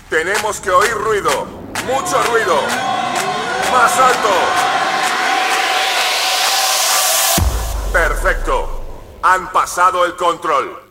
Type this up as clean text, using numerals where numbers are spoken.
Tenemos que oír ruido. ¡Mucho ruido! ¡Más alto! ¡Perfecto! Han pasado el control.